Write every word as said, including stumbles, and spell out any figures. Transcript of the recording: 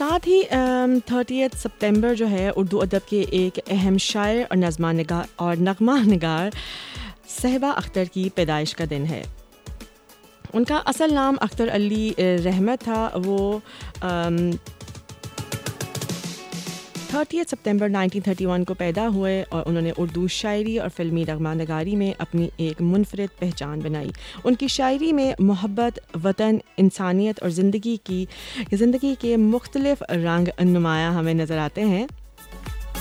साथ ही थर्टियथ सितंबर जो है उर्दू अदब के एक अहम शायर और नज़्मा निगार और नगमा निगार सहबा अख्तर की पैदाइश का दिन है। उनका असल नाम अख्तर अली रहमत था। वो थर्टियथ सितंबर नाइनटीन थर्टी वन को पैदा हुए और उन्होंने उर्दू शायरी और फ़िल्मी नगमा नगारी में अपनी एक मुनफरिद पहचान बनाई। उनकी शायरी में मोहब्बत, वतन, इंसानियत और ज़िंदगी की ज़िंदगी के मुख्तलिफ़ रंग नुमाया हमें नज़र आते हैं।